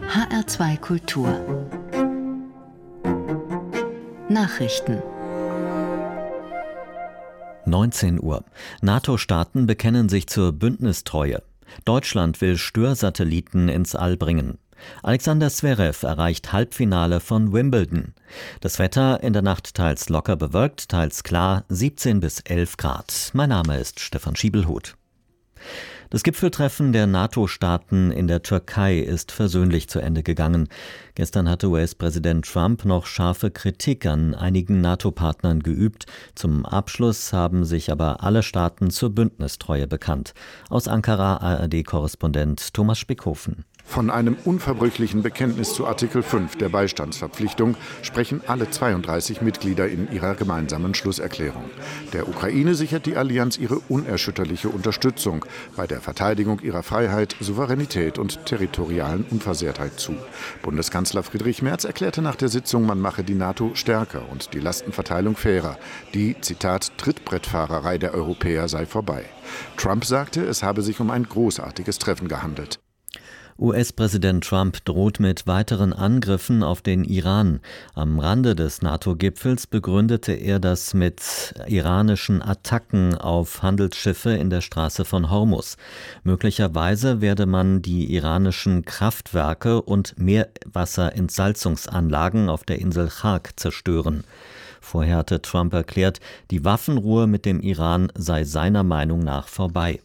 HR2 Kultur Nachrichten 19 Uhr. NATO-Staaten bekennen sich zur Bündnistreue. Deutschland will Störsatelliten ins All bringen. Alexander Zverev erreicht Halbfinale von Wimbledon. Das Wetter in der Nacht teils locker bewölkt, teils klar, 17 bis 11 Grad. Mein Name ist Stefan Schiebelhuth. Das Gipfeltreffen der NATO-Staaten in der Türkei ist versöhnlich zu Ende gegangen. Gestern hatte US-Präsident Trump noch scharfe Kritik an einigen NATO-Partnern geübt. Zum Abschluss haben sich aber alle Staaten zur Bündnistreue bekannt. Aus Ankara ARD-Korrespondent Thomas Spickhofen. Von einem unverbrüchlichen Bekenntnis zu Artikel 5 der Beistandsverpflichtung sprechen alle 32 Mitglieder in ihrer gemeinsamen Schlusserklärung. Der Ukraine sichert die Allianz ihre unerschütterliche Unterstützung bei der Verteidigung ihrer Freiheit, Souveränität und territorialen Unversehrtheit zu. Bundeskanzler Friedrich Merz erklärte nach der Sitzung, man mache die NATO stärker und die Lastenverteilung fairer. Die, Zitat, Trittbrettfahrerei der Europäer sei vorbei. Trump sagte, es habe sich um ein großartiges Treffen gehandelt. US-Präsident Trump droht mit weiteren Angriffen auf den Iran. Am Rande des NATO-Gipfels begründete er das mit iranischen Attacken auf Handelsschiffe in der Straße von Hormuz. Möglicherweise werde man die iranischen Kraftwerke und Meerwasserentsalzungsanlagen auf der Insel Chark zerstören. Vorher hatte Trump erklärt, die Waffenruhe mit dem Iran sei seiner Meinung nach vorbei.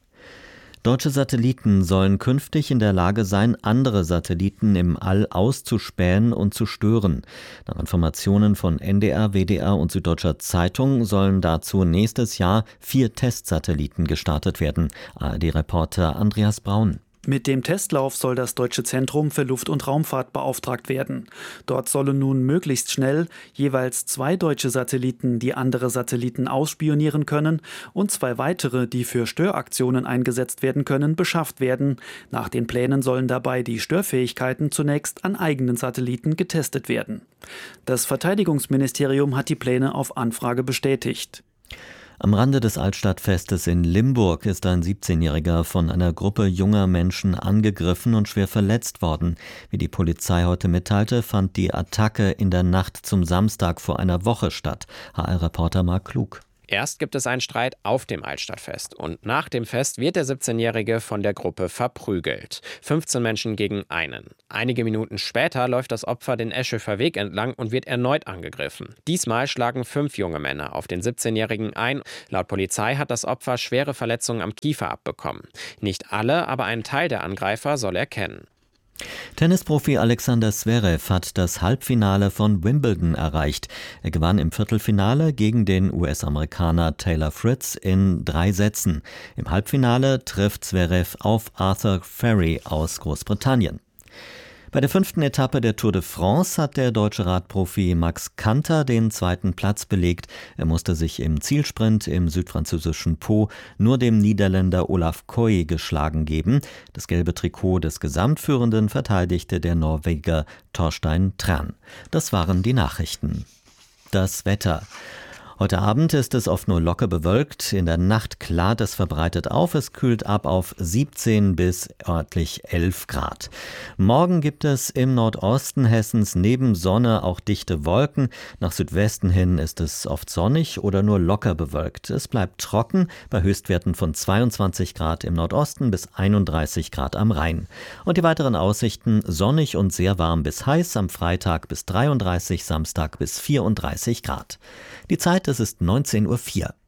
Deutsche Satelliten sollen künftig in der Lage sein, andere Satelliten im All auszuspähen und zu stören. Nach Informationen von NDR, WDR und Süddeutscher Zeitung sollen dazu nächstes Jahr 4 Testsatelliten gestartet werden. ARD-Reporter Andreas Braun. Mit dem Testlauf soll das Deutsche Zentrum für Luft- und Raumfahrt beauftragt werden. Dort sollen nun möglichst schnell jeweils 2 deutsche Satelliten, die andere Satelliten ausspionieren können, und 2 weitere, die für Störaktionen eingesetzt werden können, beschafft werden. Nach den Plänen sollen dabei die Störfähigkeiten zunächst an eigenen Satelliten getestet werden. Das Verteidigungsministerium hat die Pläne auf Anfrage bestätigt. Am Rande des Altstadtfestes in Limburg ist ein 17-Jähriger von einer Gruppe junger Menschen angegriffen und schwer verletzt worden. Wie die Polizei heute mitteilte, fand die Attacke in der Nacht zum Samstag vor einer Woche statt. HR-Reporter Marc Klug. Erst gibt es einen Streit auf dem Altstadtfest und nach dem Fest wird der 17-Jährige von der Gruppe verprügelt. 15 Menschen gegen einen. Einige Minuten später läuft das Opfer den Eschöfer Weg entlang und wird erneut angegriffen. Diesmal schlagen 5 junge Männer auf den 17-Jährigen ein. Laut Polizei hat das Opfer schwere Verletzungen am Kiefer abbekommen. Nicht alle, aber einen Teil der Angreifer soll er kennen. Tennisprofi Alexander Zverev hat das Halbfinale von Wimbledon erreicht. Er gewann im Viertelfinale gegen den US-Amerikaner Taylor Fritz in 3 Sätzen. Im Halbfinale trifft Zverev auf Arthur Ferry aus Großbritannien. Bei der 5. Etappe der Tour de France hat der deutsche Radprofi Max Kanter den 2. Platz belegt. Er musste sich im Zielsprint im südfranzösischen Pau nur dem Niederländer Olaf Koy geschlagen geben. Das gelbe Trikot des Gesamtführenden verteidigte der Norweger Torstein Tran. Das waren die Nachrichten. Das Wetter. Heute Abend ist es oft nur locker bewölkt, in der Nacht klart es verbreitet auf, es kühlt ab auf 17 bis örtlich 11 Grad. Morgen gibt es im Nordosten Hessens neben Sonne auch dichte Wolken, nach Südwesten hin ist es oft sonnig oder nur locker bewölkt. Es bleibt trocken bei Höchstwerten von 22 Grad im Nordosten bis 31 Grad am Rhein. Und die weiteren Aussichten: sonnig und sehr warm bis heiß, am Freitag bis 33, Samstag bis 34 Grad. Die Zeit, es ist 19:04 Uhr.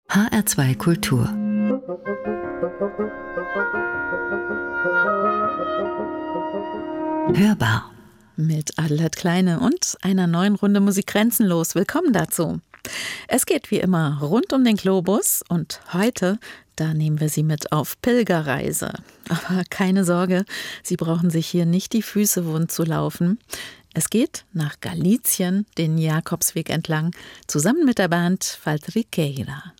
HR2 Kultur Hörbar mit Adelheid Kleine und einer neuen Runde Musik grenzenlos. Willkommen dazu. Es geht wie immer rund um den Globus und heute, da nehmen wir Sie mit auf Pilgerreise. Aber keine Sorge, Sie brauchen sich hier nicht die Füße wund zu laufen. Es geht nach Galizien, den Jakobsweg entlang, zusammen mit der Band Faltriqueira.